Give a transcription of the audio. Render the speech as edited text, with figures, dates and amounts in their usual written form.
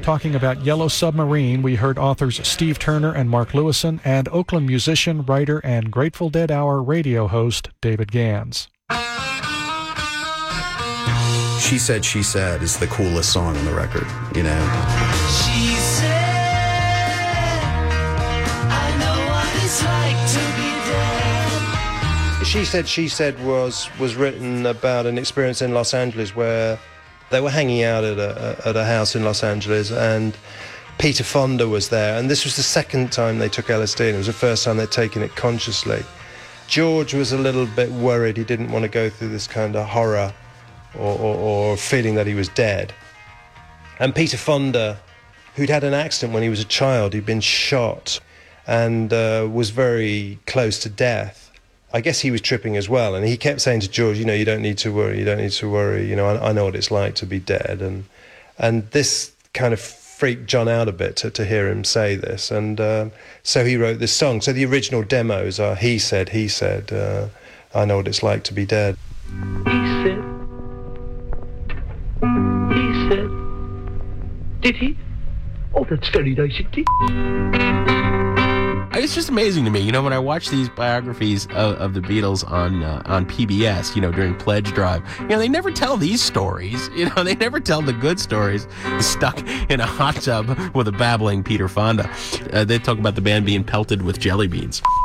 talking about Yellow Submarine, we heard authors Steve Turner and Mark Lewison and Oakland musician, writer, and Grateful Dead Hour radio host David Gans. She Said is the coolest song on the record, you know. She said, I know what it's like to be dead. She Said was written about an experience in Los Angeles where they were hanging out at a house in Los Angeles, and Peter Fonda was there, and this was the second time they took LSD, and it was the first time they'd taken it consciously. George was a little bit worried. He didn't want to go through this kind of horror or feeling that he was dead. And Peter Fonda, who'd had an accident when he was a child, he'd been shot and was very close to death. I guess he was tripping as well, and he kept saying to George, you know, you don't need to worry, you know, I know what it's like to be dead. And this kind of freaked John out a bit to hear him say this, and so he wrote this song. So the original demos are He Said, I know what it's like to be dead. He said, did he? Oh, that's very nice indeed. It's just amazing to me, you know, when I watch these biographies of the Beatles on PBS, you know, during Pledge Drive, you know, they never tell these stories. You know, they never tell the good stories stuck in a hot tub with a babbling Peter Fonda. They talk about the band being pelted with jelly beans.